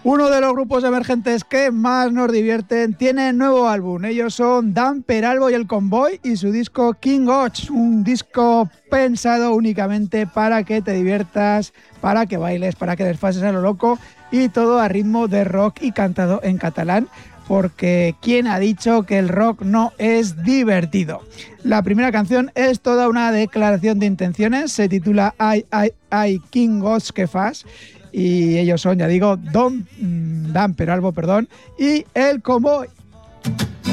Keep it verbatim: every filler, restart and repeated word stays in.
Uno de los grupos emergentes que más nos divierten tiene nuevo álbum. Ellos son Dan Peralbo y el Convoy y su disco King Och, un disco pensado únicamente para que te diviertas, para que bailes, para que desfases a lo loco y todo a ritmo de rock y cantado en catalán, porque ¿quién ha dicho que el rock no es divertido? La primera canción es toda una declaración de intenciones, se titula Ai, ai, ai, King Och, que fas? Y ellos son, ya digo, Don, Dan Peralbo, perdón, y el Convoy.